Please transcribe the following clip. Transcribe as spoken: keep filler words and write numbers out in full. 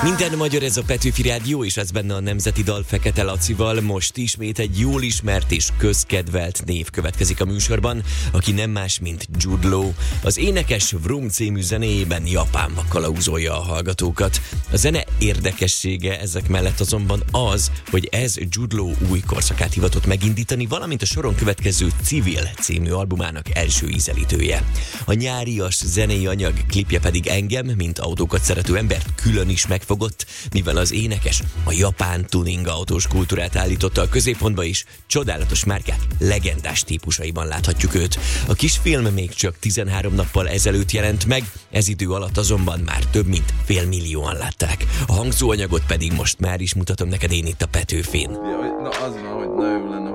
Minden magyar, ez a Petőfi Rádió, és ez benne a nemzeti dal Fekete Lacival. Most ismét egy jól ismert és közkedvelt név következik a műsorban, aki nem más, mint Jude Law. Az énekes Vroom című zenéjében Japánba kalauzolja a hallgatókat. A zene érdekessége ezek mellett azonban az, hogy ez Jude Law új korszakát hivatott megindítani, valamint a soron következő Civil című albumának első ízelítője. A nyárias zenei anyag klipje pedig engem, mint autókat szerető embert külön is megfogott, mivel az énekes a japán tuning autós kultúrát állította a középpontba is, csodálatos márkák legendás típusaiban láthatjuk őt. A kisfilm még csak tizenhárom nappal ezelőtt jelent meg, ez idő alatt azonban már több mint fél millióan látták. A hangzóanyagot pedig most már is mutatom neked én itt a Petőfén. Ja, na az van, hogy nagyon lenne,